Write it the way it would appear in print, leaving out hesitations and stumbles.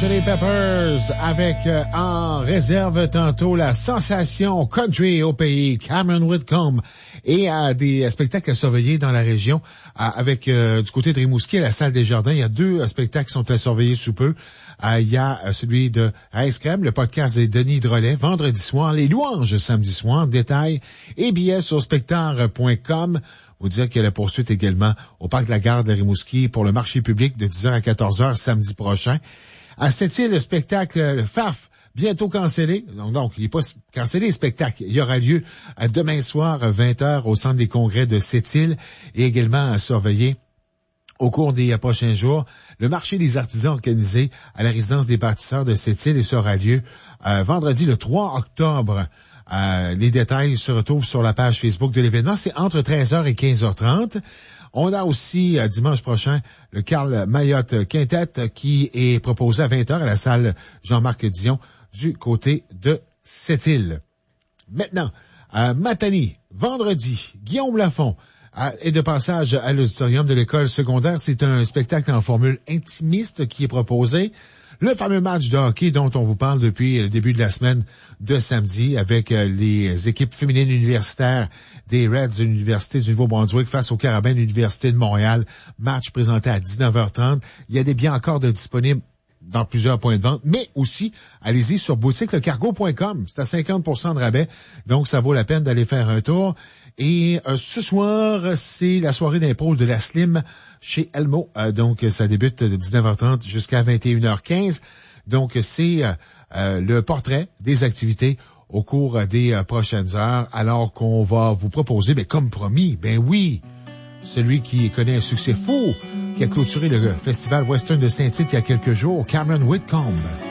Chili Peppers avec en réserve tantôt la sensation country au pays, Cameron Whitcomb, et des spectacles à surveiller dans la région avec du côté de Rimouski à la Salle des Jardins. Il y a deux spectacles qui sont à surveiller sous peu. Il y a celui de Ice Crème, le podcast de Denis Drolet, vendredi soir, les louanges samedi soir, détails et billets sur spectateur.com. Vous dire qu'il y a la poursuite également au Parc de la Gare de Rimouski pour le marché public de 10h à 14h samedi prochain. À Sept-Îles, le spectacle le FAF, bientôt cancellé. Donc, il n'est pas cancellé, le spectacle. Il y aura lieu demain soir, 20h, au Centre des congrès de Sept-Îles, et également à surveiller au cours des prochains jours, le marché des artisans organisé à la résidence des bâtisseurs de Sept-Îles, et ça aura lieu vendredi le 3 octobre. Les détails se retrouvent sur la page Facebook de l'événement. C'est entre 13h et 15h30. On a aussi, dimanche prochain, le Carl Mayotte Quintet qui est proposé à 20h à la salle Jean-Marc Dion du côté de Sept-Îles. Maintenant, à Matanie, vendredi, Guillaume Lafont est de passage à l'auditorium de l'école secondaire. C'est un spectacle en formule intimiste qui est proposé. Le fameux match de hockey dont on vous parle depuis le début de la semaine de samedi avec les équipes féminines universitaires des Reds de l'Université du Nouveau-Brunswick face aux Carabins de l'Université de Montréal. Match présenté à 19h30. Il y a des billets encore de disponibles dans plusieurs points de vente, mais aussi, allez-y sur boutiquelecargo.com. C'est à 50% de rabais, donc ça vaut la peine d'aller faire un tour. Et ce soir, c'est la soirée d'impro de la Slim chez Elmo. Donc, ça débute de 19h30 jusqu'à 21h15. Donc, c'est le portrait des activités au cours des prochaines heures, alors qu'on va vous proposer, comme promis, oui, celui qui connaît un succès fou, qui a clôturé le festival Western de Saint-Tite il y a quelques jours, Cameron Whitcomb.